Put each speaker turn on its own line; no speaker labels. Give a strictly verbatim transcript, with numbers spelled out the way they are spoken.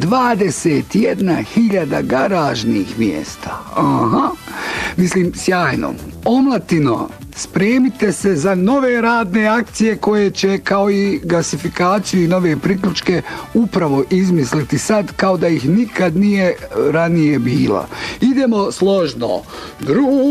dvadeset jedna hiljada garažnih mjesta. Aha, mislim, sjajno. Omlatino, spremite se za nove radne akcije koje će, kao i gasifikaciju i nove priključke, upravo izmisliti sad kao da ih nikad nije ranije bila. Idemo složno. Druž